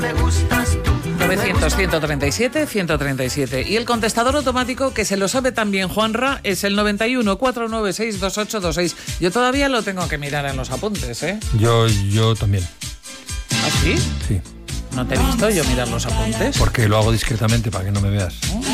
Me gustas tú. 900-137-137. Y el contestador automático, que se lo sabe también Juanra, es el 91-496-2826. Yo todavía lo tengo que mirar en los apuntes, ¿eh? Yo también. ¿Ah, sí? Sí. ¿No te he visto yo mirar los apuntes? Porque lo hago discretamente para que no me veas.